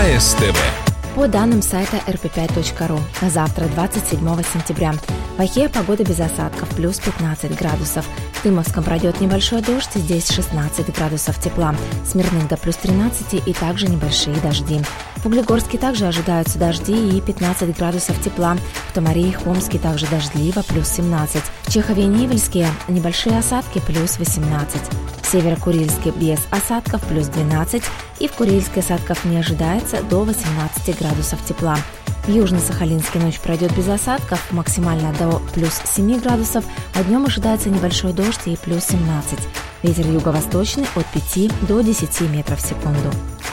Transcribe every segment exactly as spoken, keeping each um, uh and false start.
АСТВ. По данным сайта эр пэ пять точка ру, на завтра, двадцать седьмого сентября, в Охе погода без осадков, плюс пятнадцать градусов. В Тымовском пройдет небольшой дождь, здесь шестнадцать градусов тепла. Смирных до плюс тринадцать и также небольшие дожди. В Углегорске также ожидаются дожди и пятнадцать градусов тепла. В Томари и Хомске также дождливо, плюс семнадцать. В Чехове и Невельске небольшие осадки, плюс восемнадцать. В Северо-Курильске без осадков, плюс двенадцать. И в Курильске осадков не ожидается, до восемнадцати градусов тепла. В Южно-Сахалинске ночь пройдет без осадков, максимально до плюс семи градусов, а днем ожидается небольшой дождь и плюс семнадцать. Ветер юго-восточный от пяти до десяти метров в секунду.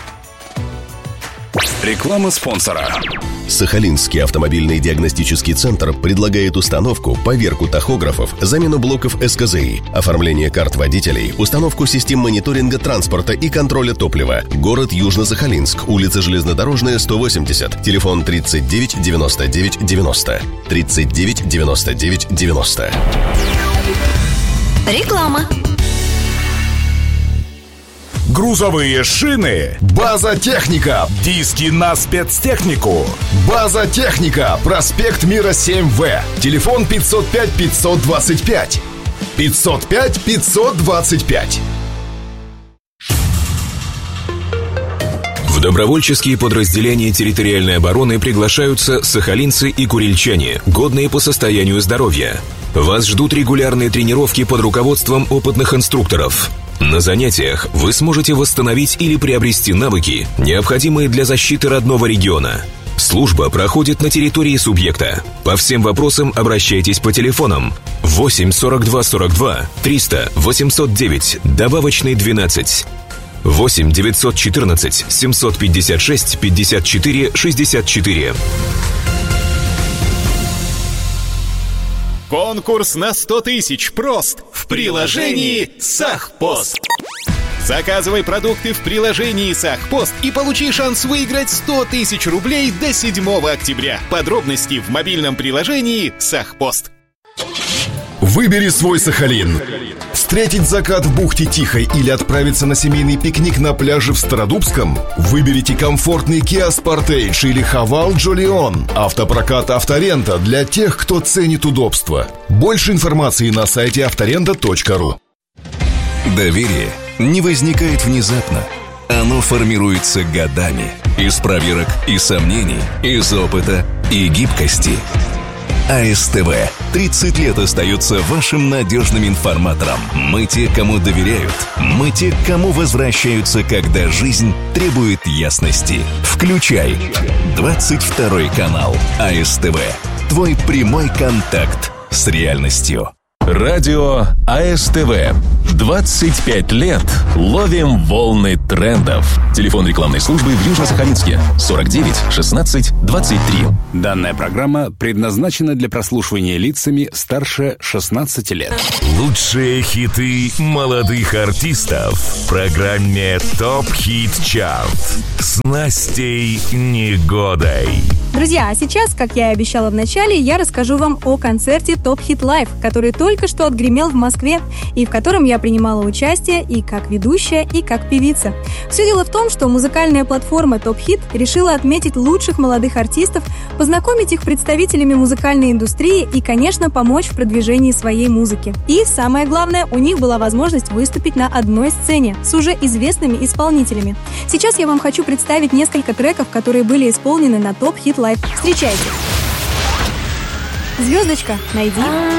Реклама спонсора. Сахалинский автомобильный диагностический центр предлагает установку, поверку тахографов, замену блоков эс ка зэ и, оформление карт водителей, установку систем мониторинга транспорта и контроля топлива. Город Южно-Сахалинск, улица Железнодорожная, сто восемьдесят, телефон тридцать девять девяносто девять девяносто, тридцать девять девяносто девять девяносто. Реклама. Грузовые шины. База Техника. Диски на спецтехнику. База Техника. Проспект Мира семь вэ. Телефон пятьсот пять пятьсот двадцать пять. пятьсот пять пятьсот двадцать пять. В добровольческие подразделения территориальной обороны приглашаются сахалинцы и курильчане, годные по состоянию здоровья. Вас ждут регулярные тренировки под руководством опытных инструкторов. На занятиях вы сможете восстановить или приобрести навыки, необходимые для защиты родного региона. Служба проходит на территории субъекта. По всем вопросам обращайтесь по телефонам восемь сорок два сорок два триста восемьсот девять, добавочный двенадцать, восемь девятьсот четырнадцать семьсот пятьдесят шесть пятьдесят четыре шестьдесят четыре. Конкурс на сто тысяч прост в приложении «Сахпост». Заказывай продукты в приложении «Сахпост» и получи шанс выиграть сто тысяч рублей до седьмого октября. Подробности в мобильном приложении «Сахпост». Выбери свой Сахалин. Встретить закат в бухте Тихой или отправиться на семейный пикник на пляже в Стародубском? Выберите комфортный Kia Sportage или Haval Jolion. Автопрокат «Авторента» для тех, кто ценит удобство. Больше информации на сайте авторента точка ру. Доверие не возникает внезапно. Оно формируется годами. Из проверок и сомнений, из опыта и гибкости. АСТВ тридцать лет остается вашим надежным информатором. Мы те, кому доверяют. Мы те, к кому возвращаются, когда жизнь требует ясности. Включай двадцать второй канал АСТВ. Твой прямой контакт с реальностью. Радио АСТВ. двадцать пять лет ловим волны трендов. Телефон рекламной службы в Южно-Сахалинске сорок девять шестнадцать двадцать три. Данная программа предназначена для прослушивания лицами старше шестнадцати лет. Лучшие хиты молодых артистов в программе ТОП Хит Чарт с Настей Негодой. Друзья, а сейчас, как я и обещала в начале, я расскажу вам о концерте Top Hit Live, который только что отгремел в Москве, и в котором я принимала участие и как ведущая, и как певица. Все дело в том, что музыкальная платформа Top Hit решила отметить лучших молодых артистов, познакомить их с представителями музыкальной индустрии и, конечно, помочь в продвижении своей музыки. И самое главное, у них была возможность выступить на одной сцене с уже известными исполнителями. Сейчас я вам хочу представить несколько треков, которые были исполнены на Top Hit Live. Встречайте! Звездочка, найди.